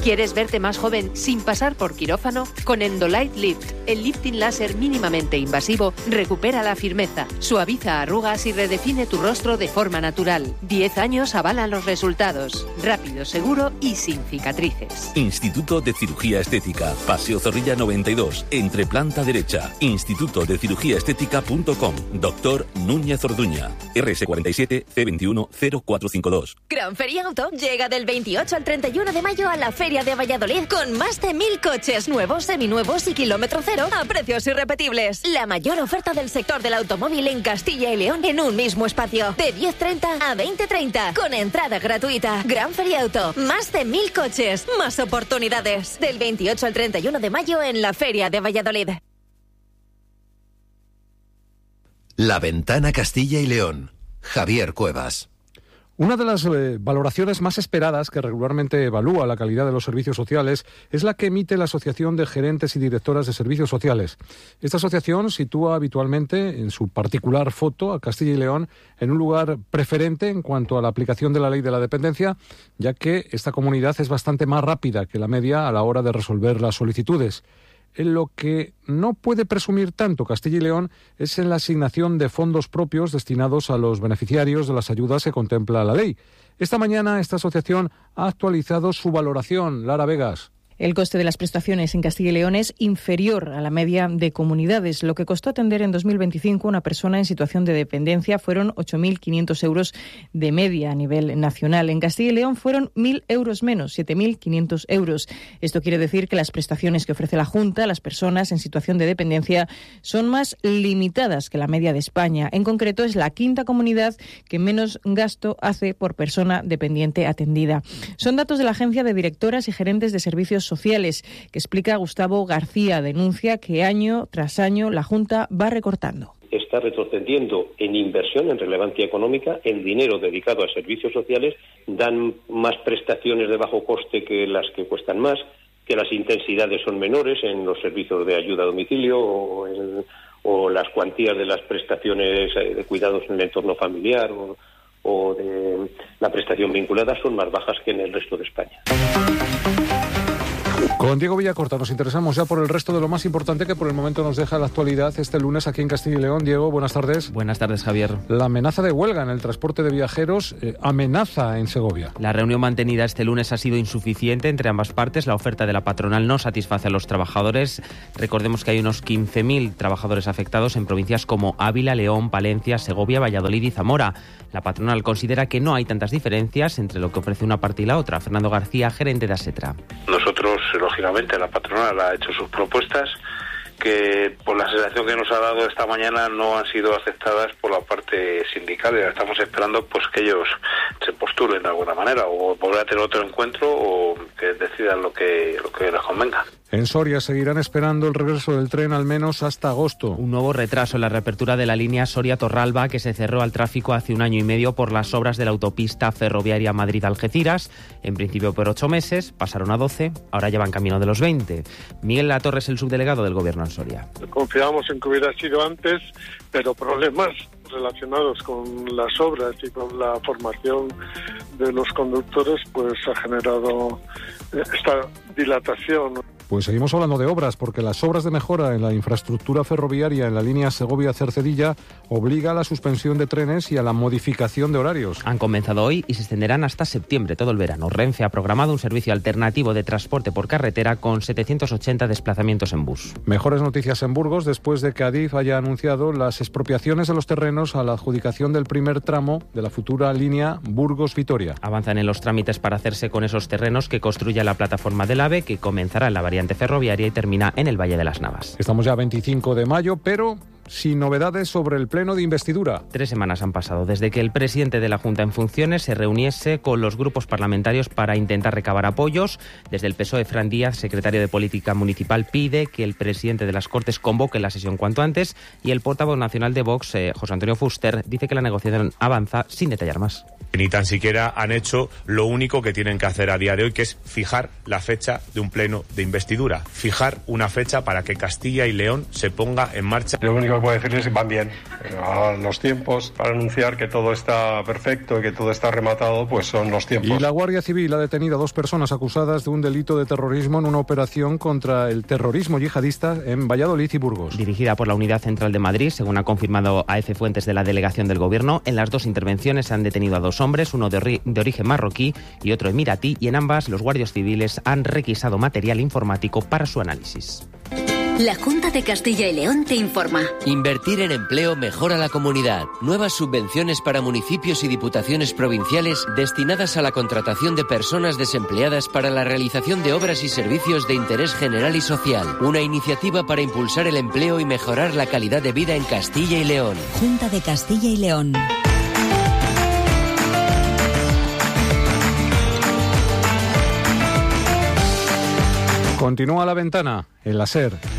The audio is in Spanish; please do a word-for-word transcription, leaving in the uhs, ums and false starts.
¿Quieres verte más joven sin pasar por quirófano? Con Endolight Lift, el lifting láser mínimamente invasivo recupera la firmeza, suaviza arrugas y redefine tu rostro de forma natural. diez años avalan los resultados. Rápido, seguro y sin cicatrices. Instituto de Cirugía Estética, Paseo Zorrilla noventa y dos, entre planta derecha. instituto de cirugía estética punto com. Doctor Núñez Orduña. R S cuarenta y siete C veintiuno cero cuatro cincuenta y dos. Gran Feria Auto llega del veintiocho al treinta y uno de mayo a la Feria de Valladolid con más de mil coches nuevos, seminuevos y kilómetro cero a precios irrepetibles. La mayor oferta del sector del automóvil en Castilla y León en un mismo espacio. De diez treinta a veinte treinta con entrada gratuita. Gran Feria Auto. Más de mil coches. Más oportunidades. Del veintiocho al treinta y uno de mayo en la Feria de Valladolid. La Ventana Castilla y León. Javier Cuevas. Una de las eh, valoraciones más esperadas que regularmente evalúa la calidad de los servicios sociales es la que emite la Asociación de Gerentes y Directoras de Servicios Sociales. Esta asociación sitúa habitualmente en su particular foto a Castilla y León en un lugar preferente en cuanto a la aplicación de la ley de la dependencia, ya que esta comunidad es bastante más rápida que la media a la hora de resolver las solicitudes. En lo que no puede presumir tanto Castilla y León es en la asignación de fondos propios destinados a los beneficiarios de las ayudas que contempla la ley. Esta mañana esta asociación ha actualizado su valoración. Lara Vegas. El coste de las prestaciones en Castilla y León es inferior a la media de comunidades. Lo que costó atender en dos mil veinticinco a una persona en situación de dependencia fueron ocho mil quinientos euros de media a nivel nacional. En Castilla y León fueron mil euros menos, siete mil quinientos euros. Esto quiere decir que las prestaciones que ofrece la Junta a las personas en situación de dependencia son más limitadas que la media de España. En concreto, es la quinta comunidad que menos gasto hace por persona dependiente atendida. Son datos de la Agencia de Directoras y Gerentes de Servicios Sociales, que explica Gustavo García. Denuncia que año tras año la Junta va recortando. Está retrocediendo en inversión, en relevancia económica, en dinero dedicado a servicios sociales, dan más prestaciones de bajo coste que las que cuestan más, que las intensidades son menores en los servicios de ayuda a domicilio o, en, o las cuantías de las prestaciones de cuidados en el entorno familiar o, o de la prestación vinculada son más bajas que en el resto de España. Con Diego Villacorta nos interesamos ya por el resto de lo más importante que por el momento nos deja la actualidad este lunes aquí en Castilla y León. Diego, buenas tardes. Buenas tardes, Javier. La amenaza de huelga en el transporte de viajeros eh, amenaza en Segovia. La reunión mantenida este lunes ha sido insuficiente entre ambas partes. La oferta de la patronal no satisface a los trabajadores. Recordemos que hay unos quince mil trabajadores afectados en provincias como Ávila, León, Palencia, Segovia, Valladolid y Zamora. La patronal considera que no hay tantas diferencias entre lo que ofrece una parte y la otra. Fernando García, gerente de ASETRA. Nosotros, lógicamente, la patronal ha hecho sus propuestas que, por la sensación que nos ha dado esta mañana, no han sido aceptadas por la parte sindical. Y estamos esperando pues que ellos se postulen de alguna manera o volver a tener otro encuentro o que decidan lo que, lo que les convenga. En Soria seguirán esperando el regreso del tren al menos hasta agosto. Un nuevo retraso en la reapertura de la línea Soria-Torralba, que se cerró al tráfico hace un año y medio por las obras de la autopista ferroviaria Madrid-Algeciras. En principio por ocho meses, pasaron a doce, ahora llevan camino de los veinte. Miguel Latorre es el subdelegado del Gobierno en Soria. Confiábamos en que hubiera sido antes, pero problemas relacionados con las obras y con la formación de los conductores pues ha generado esta dilatación. Pues seguimos hablando de obras, porque las obras de mejora en la infraestructura ferroviaria en la línea Segovia-Cercedilla obliga a la suspensión de trenes y a la modificación de horarios. Han comenzado hoy y se extenderán hasta septiembre, todo el verano. Renfe ha programado un servicio alternativo de transporte por carretera con setecientos ochenta desplazamientos en bus. Mejores noticias en Burgos después de que Adif haya anunciado las expropiaciones de los terrenos a la adjudicación del primer tramo de la futura línea Burgos-Vitoria. Avanzan en los trámites para hacerse con esos terrenos que construya la plataforma del AVE, que comenzará en la variante ferroviaria y termina en el Valle de las Navas. Estamos ya a veinticinco de mayo, pero sin novedades sobre el pleno de investidura. Tres semanas han pasado desde que el presidente de la Junta en funciones se reuniese con los grupos parlamentarios para intentar recabar apoyos. Desde el P S O E, Fran Díaz, secretario de Política Municipal, pide que el presidente de las Cortes convoque la sesión cuanto antes, y el portavoz nacional de Vox, eh, José Antonio Fuster, dice que la negociación avanza sin detallar más. Ni tan siquiera han hecho lo único que tienen que hacer a día de hoy, que es fijar la fecha de un pleno de investidura, fijar una fecha para que Castilla y León se ponga en marcha. Lo único único que puedo decirles es que van bien. A los tiempos, para anunciar que todo está perfecto y que todo está rematado, pues son los tiempos. Y la Guardia Civil ha detenido a dos personas acusadas de un delito de terrorismo en una operación contra el terrorismo yihadista en Valladolid y Burgos. Dirigida por la Unidad Central de Madrid, según ha confirmado A F Fuentes de la delegación del Gobierno. En las dos intervenciones se han detenido a dos hombres, uno de, ori- de origen marroquí y otro emiratí, y en ambas los guardias civiles han requisado material informático para su análisis. La Junta de Castilla y León te informa. Invertir en empleo mejora la comunidad. Nuevas subvenciones para municipios y diputaciones provinciales destinadas a la contratación de personas desempleadas para la realización de obras y servicios de interés general y social. Una iniciativa para impulsar el empleo y mejorar la calidad de vida en Castilla y León. Junta de Castilla y León. Continúa La Ventana en la SER.